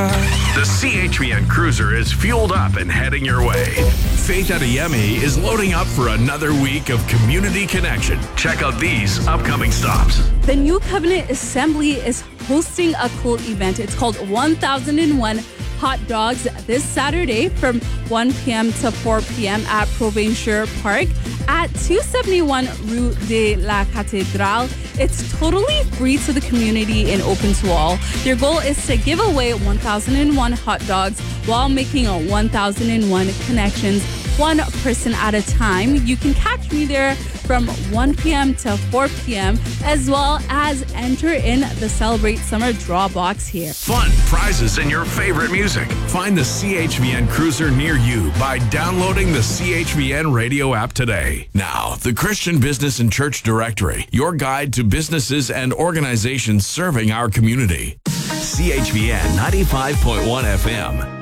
The CHVN Cruiser is fueled up and heading your way. Faith Adeyemi is loading up for another week of community connection. Check out these upcoming stops. The New Covenant Assembly is hosting a cool event. It's called 1001 Hot Dogs this Saturday from 1 p.m. to 4 p.m. at Provincial Park at 271 Rue de la Cathédrale. It's totally free to the community and open to all. Their goal is to give away 1001 hot dogs while making 1001 connections, one person at a time. You can catch me there from 1 p.m. to 4 p.m. as well as enter in the Celebrate Summer draw box here. Fun prizes and your favorite music. Find the CHVN Cruiser near you by downloading the CHVN radio app today. Now, the Christian Business and Church Directory, your guide to businesses and organizations serving our community. CHVN 95.1 FM.